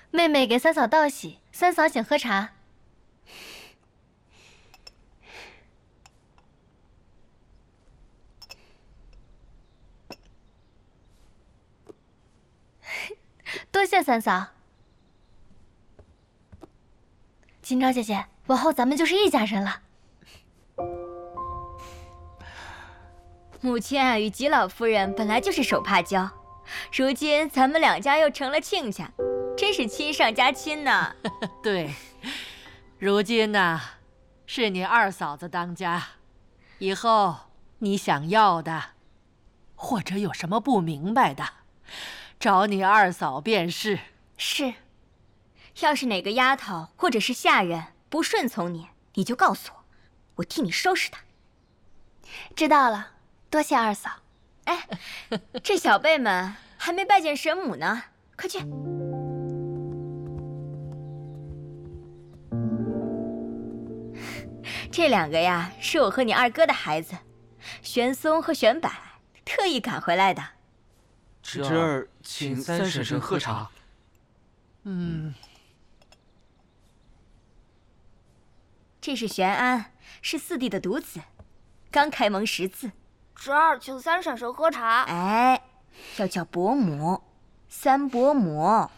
妹妹给三嫂道喜，三嫂请喝茶。多谢三嫂。今朝姐姐，往后咱们就是一家人了。 母亲啊，与吉老夫人本来就是手帕交，如今咱们两家又成了亲家，真是亲上加亲呐。 对，如今呢，是你二嫂子当家，以后你想要的，或者有什么不明白的，找你二嫂便是。 是，要是哪个丫头或者是下人不顺从你，你就告诉我，我替你收拾她。 知道了，多谢二嫂。 哎，这小辈们还没拜见神母呢，快去。这两个呀，是我和你二哥的孩子，玄松和玄柏，特意赶回来的。 侄儿请三婶婶喝茶。 这是玄安，是四弟的独子，刚开蒙识字。 侄儿请三婶婶喝茶。 哎，要叫伯母，三伯母。